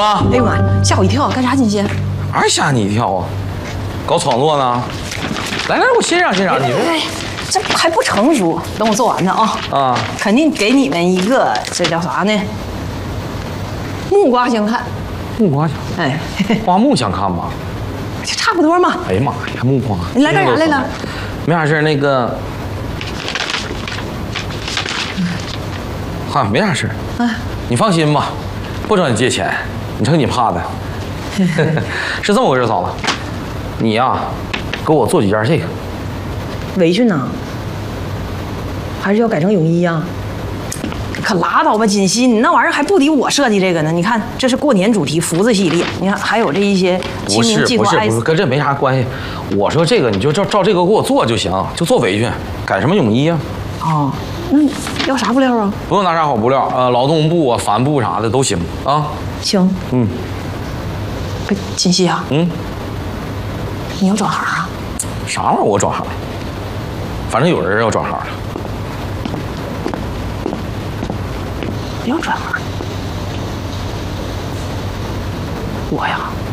吗？ 哎呦妈，吓我一跳！干啥，金鑫？ 哪吓你一跳啊？搞创作呢？来来，我欣赏欣赏你哎，这还不成熟，等我做完呢啊！ 啊！ 肯定给你们一个，这叫啥呢？木瓜相看。 木瓜想， 哎， 花木想看吧？ 这差不多嘛。 哎呀妈呀，木瓜！ 你来干啥来了？ 没啥事，那个，没啥事。 哎， 你放心吧，不找你借钱，你瞅你怕的。是这么回事，嫂子，你呀，给我做几件这个围裙呢？还是要改成泳衣啊？可拉倒吧，锦溪，你那玩意儿还不抵我设计这个呢。你看，这是过年主题福字系列，你看还有这一些清明祭花不是，跟这没啥关系。我说这个你就照这个给我做就行，就做围裙，改什么泳衣啊？ 哦，那要啥布料啊？ 不用拿啥好布料，劳动布啊、帆布啥的都行啊。 行， 嗯， 不，锦溪啊，你要转行啊？ 啥玩意儿我转行？反正有人要转行了。 要转行？我呀，